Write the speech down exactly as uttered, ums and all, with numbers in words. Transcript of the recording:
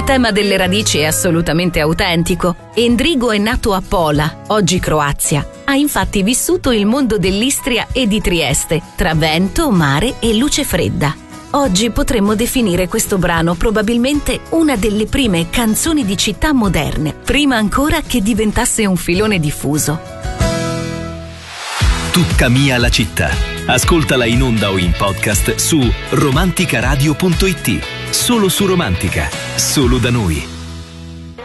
tema delle radici è assolutamente autentico. Endrigo è nato a Pola, oggi Croazia. Ha infatti vissuto il mondo dell'Istria e di Trieste, tra vento, mare e luce fredda. Oggi potremmo definire questo brano probabilmente una delle prime canzoni di città moderne, prima ancora che diventasse un filone diffuso. Tutta mia la città. Ascoltala in onda o in podcast su romanticaradio punto it. Solo su Romantica, solo da noi.